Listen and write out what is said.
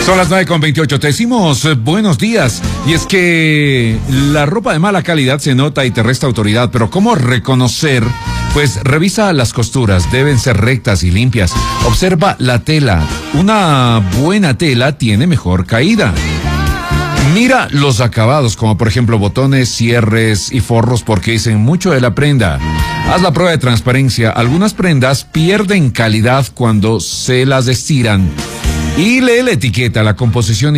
Son las 9:28. Te decimos buenos días. Y es que la ropa de mala calidad se nota y te resta autoridad. Pero ¿cómo reconocer? Pues revisa las costuras. Deben ser rectas y limpias. Observa la tela. Una buena tela tiene mejor caída. Mira los acabados, como por ejemplo botones, cierres y forros, porque dicen mucho de la prenda. Haz la prueba de transparencia. Algunas prendas pierden calidad cuando se las estiran. Y lee la etiqueta, la composición